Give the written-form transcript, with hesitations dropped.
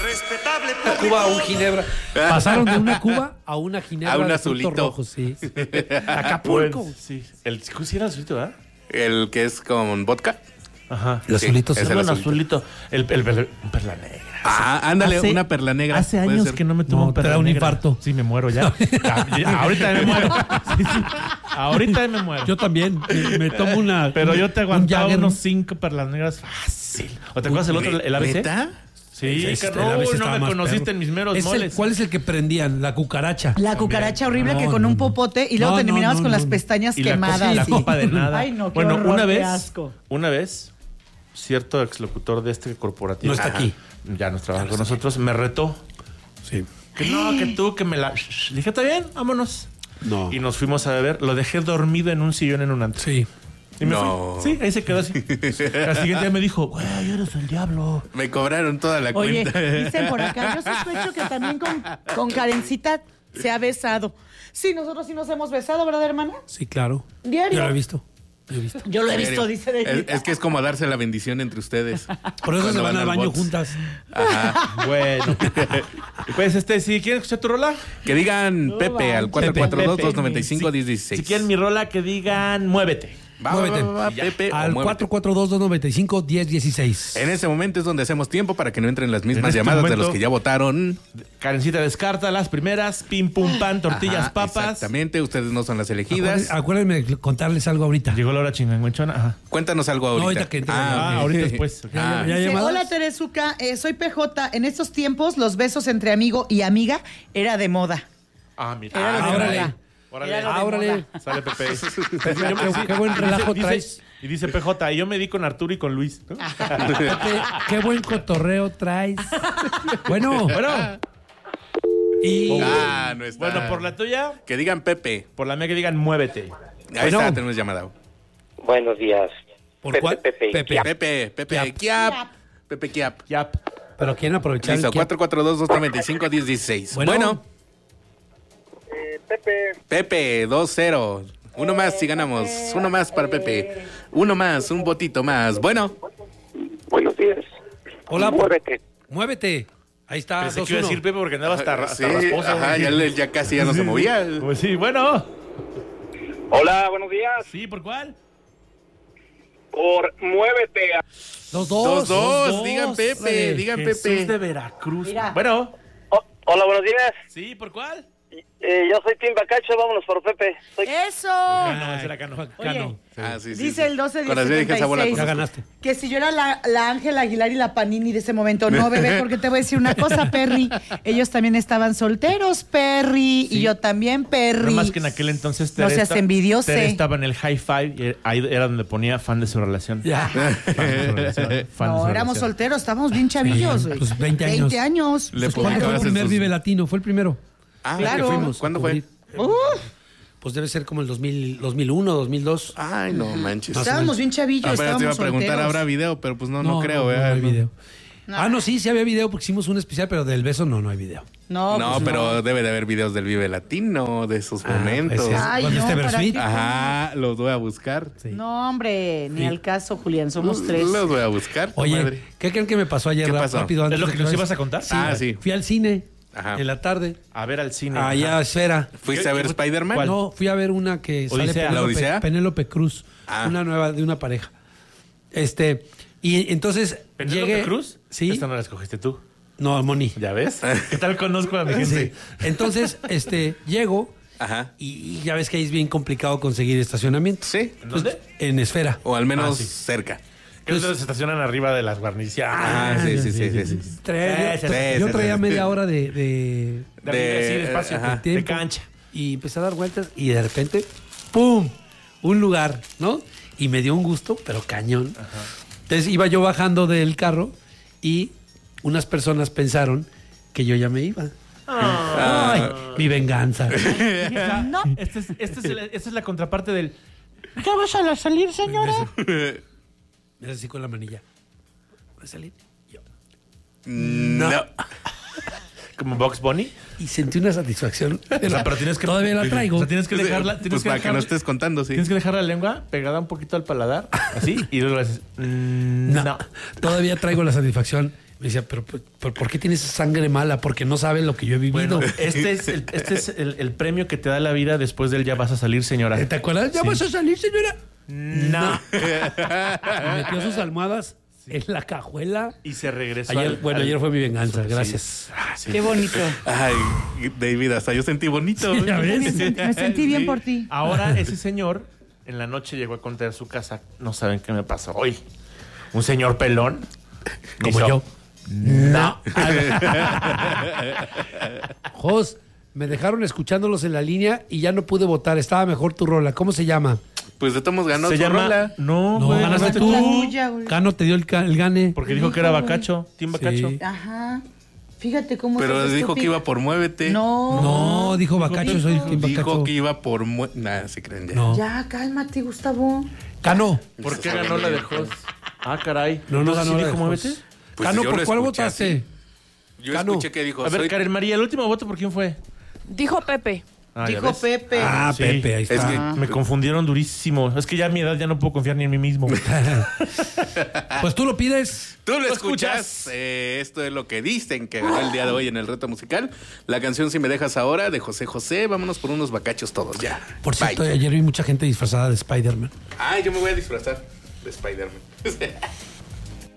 Respetable Una cuba a un ginebra. Pasaron de una cuba a una ginebra A un de azulito. frutos rojos, sí. Acapulco. Bueno, sí. Sí era azulito, ¿verdad? El que es con vodka. Ajá. El azulito, Sí, sí. es el Bueno, azulito. azulito. El perla negra. Ándale, Hace- una perla negra. Hace puede años ser. que no me tomo No, te perla da un negra. infarto. Sí, me muero ya. Ahorita me muero. Sí. Ahorita me muero. Yo también me tomo una. Pero yo te aguantaba Jagger. unos 5 perlas negras fácil. ¿O te acuerdas el otro, el ABC? ¿Neta? Sí, Ese, que el no, ABC no estaba me más conociste perro. en mis meros Es el- moles. ¿Cuál es el que prendían? La cucaracha. La cucaracha horrible que No, con no, un no. popote y luego No, terminabas no, con no, las no. pestañas Y la quemadas. la sí. copa de nada. Ay, no, qué bueno, horror, qué asco. una vez, cierto exlocutor de este corporativo. No está aquí. Ya nos trabaja con nosotros. Me retó. Sí. Que no, que tú, que me la... Dije, está bien, vámonos. No. Y nos fuimos a beber. Lo dejé dormido en un sillón en un antro. Sí. Y me No. fui. Sí, ahí se quedó así. Al siguiente día me dijo, güey, eres el diablo. Me cobraron toda la Oye, cuenta. dicen por acá, yo sospecho que también con Karencita se ha besado. Sí, nosotros sí nos hemos besado, ¿verdad, hermana? Sí, claro. Diario. Yo lo he visto. Yo he visto. Yo lo he En visto, serio. dice de Es que es como darse la bendición entre ustedes. Por eso Cuando se van al baño bots. juntas. Ajá. Bueno. Pues si quieren escuchar tu rola. Que digan Pepe al Pepe. 442-295-1016. Si quieren mi rola, que digan muévete. Muévete. Pepe. o Al muévete. 442-295-1016. En ese momento es donde hacemos tiempo para que no entren las mismas En este llamadas de momento- los que ya votaron. Karencita descarta las primeras, pim pum pan, tortillas, Ajá, papas. Exactamente, ustedes no son las elegidas. Acuérdenme de contarles algo ahorita. Llegó la hora chinganguenchona. Ajá. Cuéntanos algo No, ahorita. ahorita que entre. Ahorita después. Ah, ¿Ya Dice, llamadas? hola Teresuca, soy PJ. En estos tiempos los besos entre amigo y amiga era de moda. Ah, mira. Era lo de órale. moda. Órale. Era lo de Órale. moda. Sale Pepe. Qué buen relajo Dice- traes. Y dice PJ, y yo me di con Arturo y con Luis. ¿no? Pepe, qué buen cotorreo traes. Bueno. Bueno, Y no está. bueno, por la tuya, Que digan Pepe. por la mía que digan muévete. Ahí Bueno. está, tenemos llamada. Buenos días. ¿por Pepe, cuál? Pepe. Pepe, Kiap. Kiap. Pepe Kiap. Ya. Pero quieren aprovechar. Listo, el que- 442-295-1016. Bueno. Pepe, 2-0. Uno más si ganamos. Uno más para Pepe. Uno más, un votito más. Bueno. Buenos días. Hola, Muévete. muévete. Ahí está. Pensé que iba a 2-1. decir Pepe porque andaba hasta Sí, rasposo. ajá, ya casi ya no se movía. Pues sí, bueno. Hola, buenos días. Sí, ¿por cuál? Por Muévete. 2-2. 2-2. Digan Pepe, Órale. digan Jesús Pepe. de Veracruz. Mira. Bueno. Hola, buenos días. Sí, ¿por cuál? Yo soy Tim Bacacho, vámonos por Pepe. ¡Eso! Cano, ese era Cano. Oye, Ah, sí, sí, dice sí. el 12 Con razón dije, esa bola 76. Ya conozco. ganaste. Que si yo era la Ángela Aguilar y la Panini de ese momento, no, bebé, porque te voy a decir una cosa, Perry. Ellos también estaban solteros, Perry, y yo también, Perry. Nada más que en aquel entonces No seas envidioso. Tere estaba en el high five y ahí era donde ponía fan de su relación. Ya. Fan de su relación. Fan de No, su éramos relación. solteros, estábamos bien chavillos, güey. Pues 20 años. 20 años. Le Pues, ¿cuándo fue el publicabas en primer sus- Vive Latino? Fue el primero. Ah, Claro. que fuimos. ¿Cuándo fue? Pues debe ser como el 2001, 2002. Ay, no manches. Estábamos bien chavillos, Apenas te iba a estábamos preguntar, solteros. ¿habrá video? Pero pues no creo, no ¿verdad? hay video. No. Ah, no, sí había video porque hicimos un especial, pero del beso no hay video. No, No, pues pero debe de haber videos del Vive Latino, de esos momentos. pues es. Ay, Cuando no, esté ¿para Versuit. qué? Ajá, los voy a buscar. Sí. No, hombre, ni al caso, Julián, somos tres. Los voy a buscar. Oye, madre. ¿qué creen que me pasó ayer? ¿Qué pasó? Rápido, antes ¿Es lo de que que nos lo ibas a contar? Ah, sí. Fui al cine Ajá. en la tarde, A ver al cine. allá a Ajá. Esfera. ¿Fuiste a ver Spider-Man? ¿Cuál? No, fui a ver una que sale Odisea. ¿La Odisea? Penélope Cruz, Ah. una nueva de una pareja. Y entonces ¿Penélope llegué. Cruz? Sí. Esta no la escogiste tú. No, Moni. ¿Ya ves? ¿Qué tal conozco a mi gente? Sí. Entonces, llego Ajá. y ya ves que ahí es bien complicado conseguir estacionamiento. Sí. ¿En dónde? En Esfera. O al menos Ah, sí. cerca. Que ustedes se estacionan arriba de las guarniciones. Ah, sí. Yo traía media hora de De arriba, sí, despacio. ajá. De tiempo cancha. y empecé a dar vueltas y de repente, ¡pum! Un lugar, ¿no? Y me dio un gusto, pero cañón. Entonces iba yo bajando del carro y unas personas pensaron que yo ya me iba. Ay, mi venganza. No. Esta es la contraparte del... ¿Qué vas a salir, señora? Mira así con la manilla. ¿Voy a salir? Yo. No. Como Box Bunny. Y sentí una satisfacción. O sea, pero tienes que... Todavía la traigo. O sea, tienes que dejarla... Tienes Pues que para que dejar- no estés contando, sí. Tienes que dejar la lengua pegada un poquito al paladar, así, y luego le haces... No, todavía traigo la satisfacción Me decía, pero ¿por qué tienes sangre mala? Porque no saben lo que yo he vivido. Bueno, este es el premio que te da la vida después del ya vas a salir, señora. ¿Te acuerdas? ¿Ya Sí. vas a salir, señora? No. Y metió sus almohadas en la cajuela. Y se regresó. Ayer fue mi venganza, gracias. Sí. Qué bonito. Ay, David, hasta yo sentí bonito. Sí, ya ves. Me sentí bien por ti. Ahora ese señor en la noche llegó a contar su casa. No saben qué me pasó hoy. Un señor pelón. Como hizo, yo. No. Jos, me dejaron escuchándolos en la línea y ya no pude votar. Estaba mejor tu rola. ¿Cómo se llama? Pues de todos ganó Se su llama. rola. No, No, güey. ganaste ganaste tú. La tuya, güey. Cano te dio el gane. Porque dijo que era Bacacho. Team Bacacho. Sí. Ajá. Fíjate cómo Pero estás dijo que estúpido. iba por Muévete. No. No, dijo Bacacho, soy Team Dijo Bacacho. que iba por Nada, se creen ya. No. Ya, cálmate, Gustavo. Cano. ¿Por qué ganó la de Jos? Ah, caray. No, no ganó ¿Sí la dijo de Muévete? Jos. Pues Cano, yo ¿por lo cuál escuché votaste? así. Yo Cano. escuché que dijo, A ver, soy... Karen María, el último voto, ¿por quién fue? Dijo Pepe. Ah, ¿ya Dijo ves? Pepe. Ah, Sí. Pepe, ahí Es está. que- Me confundieron durísimo. Es que ya a mi edad ya no puedo confiar ni en mí mismo. Pues tú lo pides. Tú lo Lo escuchas. escuchas. Esto es lo que dicen que ganó el día de hoy en el reto musical. La canción Si me dejas ahora de José José. Vámonos por unos bacachos todos ya. Por cierto, Bye. ayer vi mucha gente disfrazada de Spider-Man. Ay, yo me voy a disfrazar de Spider-Man.